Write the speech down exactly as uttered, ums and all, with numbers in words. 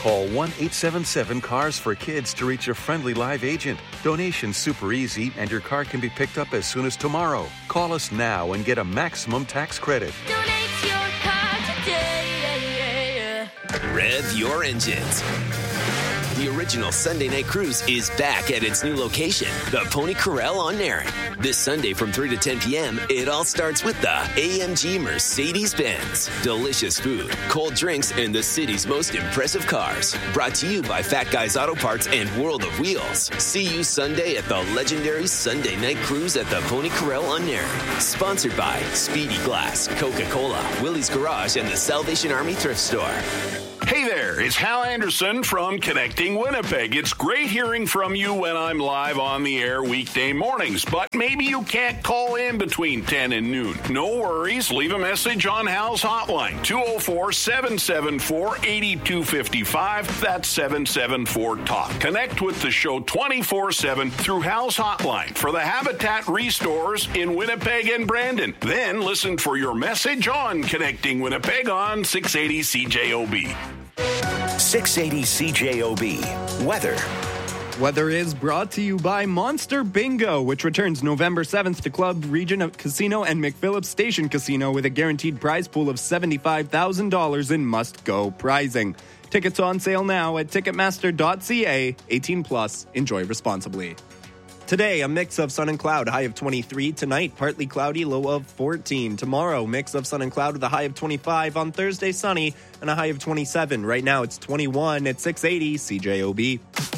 Call one eight seven seven cars for kids to reach a friendly live agent. Donation's super easy, and your car can be picked up as soon as tomorrow. Call us now and get a maximum tax credit. Donate your car today. Rev your engines. The original Sunday Night Cruise is back at its new location, the Pony Corral on Narren. This Sunday from three to ten p.m., it all starts with the A M G Mercedes-Benz. Delicious food, cold drinks, and the city's most impressive cars. Brought to you by Fat Guys Auto Parts and World of Wheels. See you Sunday at the legendary Sunday Night Cruise at the Pony Corral on Narren. Sponsored by Speedy Glass, Coca-Cola, Willie's Garage, and the Salvation Army Thrift Store. Hey there, it's Hal Anderson from Connecting Winnipeg. It's great hearing from you when I'm live on the air weekday mornings, but maybe you can't call in between ten and noon. No worries, leave a message on Hal's hotline, two oh four, seven seven four, eight two five five. That's seven seven four, talk. Connect with the show twenty-four seven through Hal's hotline for the Habitat Restores in Winnipeg and Brandon. Then listen for your message on Connecting Winnipeg on six eighty C J O B. six eighty C J O B. Weather. Weather is brought to you by Monster Bingo, which returns November seventh to Club Region Casino and McPhillips Station Casino with a guaranteed prize pool of seventy-five thousand dollars in must-go prizing. Tickets on sale now at ticketmaster dot c a. eighteen plus. Enjoy responsibly. Today, a mix of sun and cloud, high of twenty-three. Tonight, partly cloudy, low of fourteen. Tomorrow, mix of sun and cloud with a high of twenty-five. On Thursday, sunny and a high of twenty-seven. Right now, it's twenty-one at six eighty C J O B.